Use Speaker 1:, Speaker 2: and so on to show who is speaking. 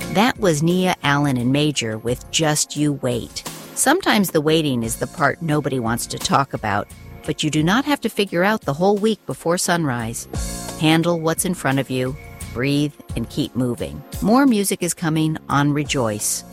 Speaker 1: That was Nia Allen and Major with Just You Wait. Sometimes the waiting is the part nobody wants to talk about, but you do not have to figure out the whole week before sunrise. Handle what's in front of you, breathe, and keep moving. More music is coming on Rejoice.